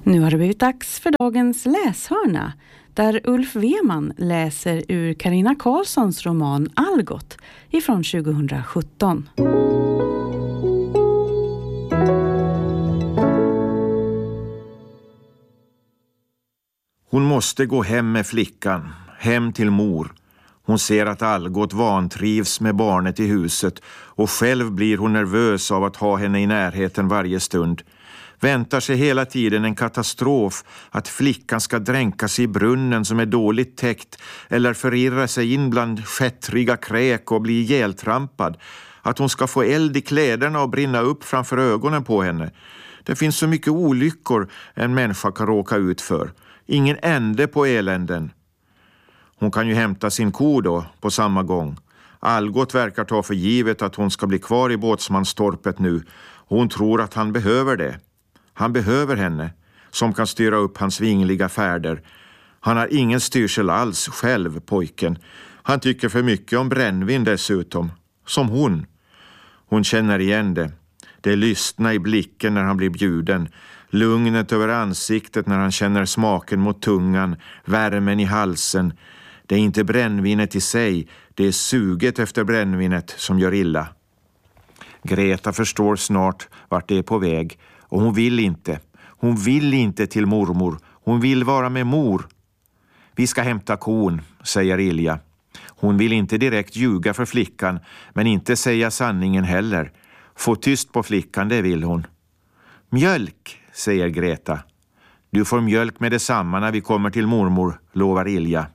Nu har det blivit dags för dagens läshörna, där Ulf Weman läser ur Carina Karlssons roman Algot ifrån 2017. Hon måste gå hem med flickan, hem till mor. Hon ser att Algot vantrivs med barnet i huset och själv blir hon nervös av att ha henne i närheten varje stund. Väntar sig hela tiden en katastrof, att flickan ska dränkas i brunnen som är dåligt täckt eller förirra sig in bland skättriga kräk och bli ihjältrampad. Att hon ska få eld i kläderna och brinna upp framför ögonen på henne. Det finns så mycket olyckor en människa kan råka ut för. Ingen ände på eländen. Hon kan ju hämta sin ko då på samma gång. Algot verkar ta för givet att hon ska bli kvar i båtsmanstorpet nu. Hon tror att han behöver det. Han behöver henne, som kan styra upp hans vingliga färder. Han har ingen styrsel alls själv, pojken. Han tycker för mycket om brännvin dessutom. Som hon. Hon känner igen det. Det lystna i blicken när han blir bjuden. Lugnet över ansiktet när han känner smaken mot tungan. Värmen i halsen. Det är inte brännvinet i sig. Det är suget efter brännvinet som gör illa. Greta förstår snart vart det är på väg. Och hon vill inte. Hon vill inte till mormor. Hon vill vara med mor. Vi ska hämta kon, säger Ilja. Hon vill inte direkt ljuga för flickan, men inte säga sanningen heller. Få tyst på flickan, det vill hon. Mjölk, säger Greta. Du får mjölk med detsamma när vi kommer till mormor, lovar Ilja.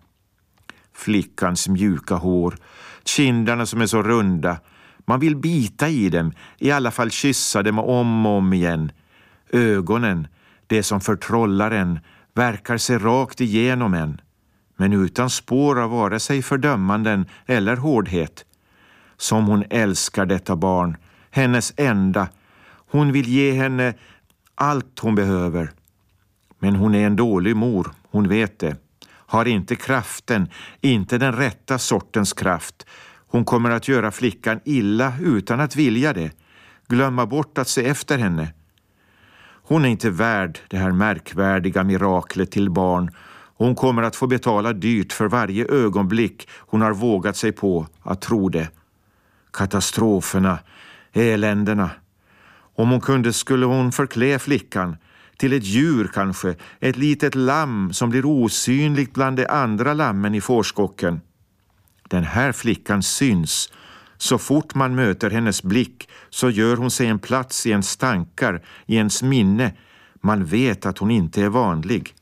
Flickans mjuka hår, kindarna som är så runda. Man vill bita i dem, i alla fall kyssa dem om och om igen. Ögonen, det som förtrollar en, verkar se rakt igenom en. Men utan spår av vare sig fördömanden eller hårdhet. Som hon älskar detta barn, hennes enda. Hon vill ge henne allt hon behöver. Men hon är en dålig mor, hon vet det. Har inte kraften, inte den rätta sortens kraft. Hon kommer att göra flickan illa utan att vilja det. Glömma bort att se efter henne. Hon är inte värd det här märkvärdiga miraklet till barn. Hon kommer att få betala dyrt för varje ögonblick hon har vågat sig på att tro det. Katastroferna, eländerna. Om hon kunde skulle hon förklä flickan. Till ett djur kanske, ett litet lamm som blir osynligt bland de andra lammen i fårskocken. Den här flickan syns. Så fort man möter hennes blick så gör hon sig en plats i ens tankar, i ens minne. Man vet att hon inte är vanlig.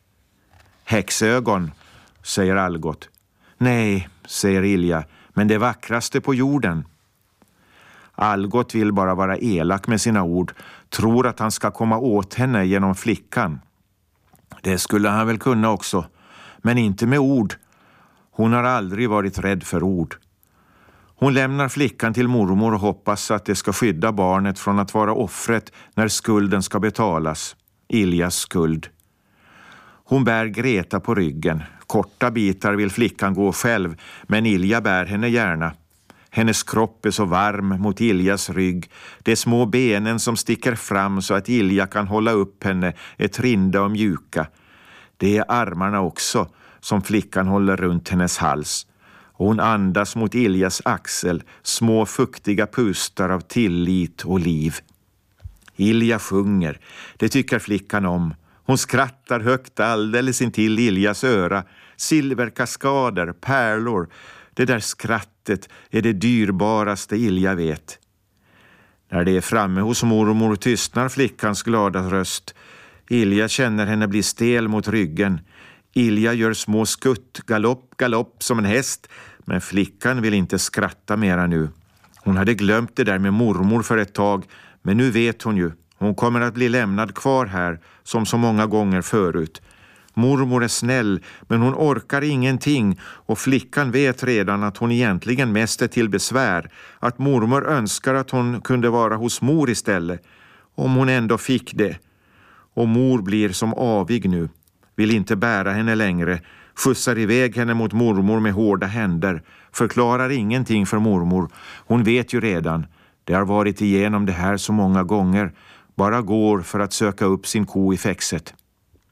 Häxögon, säger Algot. Nej, säger Ilja, men det vackraste på jorden. Algot vill bara vara elak med sina ord, tror att han ska komma åt henne genom flickan. Det skulle han väl kunna också, men inte med ord. Hon har aldrig varit rädd för ord. Hon lämnar flickan till mormor och hoppas att det ska skydda barnet från att vara offret när skulden ska betalas. Iljas skuld. Hon bär Greta på ryggen. Korta bitar vill flickan gå själv, men Ilja bär henne gärna. Hennes kropp är så varm mot Iljas rygg. De små benen som sticker fram så att Ilja kan hålla upp henne är trinda och mjuka. Det är armarna också som flickan håller runt hennes hals. Och hon andas mot Iljas axel, små fuktiga pustar av tillit och liv. Ilja sjunger, det tycker flickan om. Hon skrattar högt alldeles intill Iljas öra. Silverkaskader, pärlor. Det där skrattet är det dyrbaraste Ilja vet. När det är framme hos mormor tystnar flickans glada röst. Ilja känner henne bli stel mot ryggen. Ilja gör små skutt, galopp, galopp som en häst. Men flickan vill inte skratta mera nu. Hon hade glömt det där med mormor för ett tag. Men nu vet hon ju. Hon kommer att bli lämnad kvar här som så många gånger förut. Mormor är snäll, men hon orkar ingenting och flickan vet redan att hon egentligen mest är till besvär. Att mormor önskar att hon kunde vara hos mor istället. Om hon ändå fick det. Och mor blir som avig nu. Vill inte bära henne längre. Skjutsar iväg henne mot mormor med hårda händer. Förklarar ingenting för mormor. Hon vet ju redan. Det har varit igenom det här så många gånger. Bara går för att söka upp sin ko i fäxet.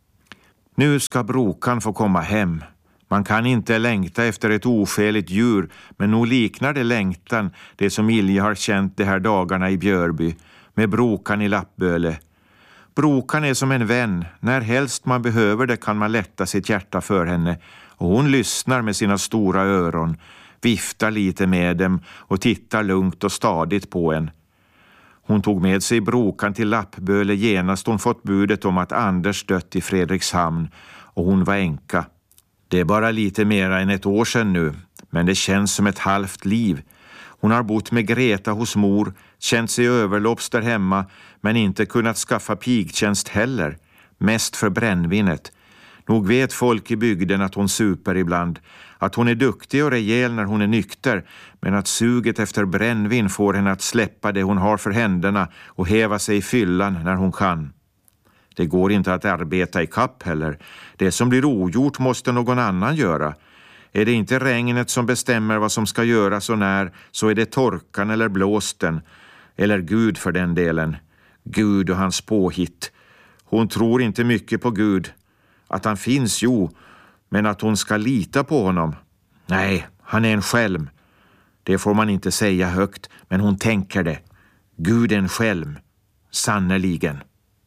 Nu ska Brokan få komma hem. Man kan inte längta efter ett oskäligt djur, men nog liknar det längtan det som Ilja har känt de här dagarna i Björby, med Brokan i Lappböle. Brokan är som en vän, när helst man behöver det kan man lätta sitt hjärta för henne, och hon lyssnar med sina stora öron, viftar lite med dem och tittar lugnt och stadigt på en. Hon tog med sig Brokan till Lappböle genast hon fått budet om att Anders dött i Fredrikshamn, och hon var änka. Det är bara lite mer än ett år sedan nu, men det känns som ett halvt liv. Hon har bott med Greta hos mor, känt sig överlopps där hemma, men inte kunnat skaffa pigtjänst heller, mest för brännvinet. Nog vet folk i bygden att hon super ibland, att hon är duktig och rejäl när hon är nykter, men att suget efter brännvin får henne att släppa det hon har för händerna och häva sig i fyllan när hon kan. Det går inte att arbeta i kapp heller. Det som blir ogjort måste någon annan göra. Är det inte regnet som bestämmer vad som ska göras och när, så är det torkan eller blåsten. Eller Gud för den delen. Gud och hans påhitt. Hon tror inte mycket på Gud. Att han finns, jo, men att hon ska lita på honom. Nej, han är en skälm. Det får man inte säga högt, men hon tänker det. Gud är en skälm. Sannoliken.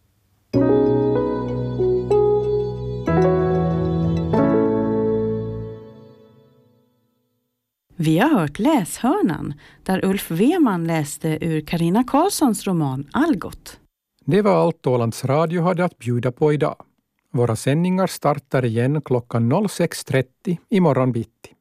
Vi har hört Läshörnan, där Ulf Weman läste ur Carina Karlssons roman Algot. Det var allt Ålands Radio hade att bjuda på idag. Våra sändningar startar igen klockan 06.30 imorgon bitti.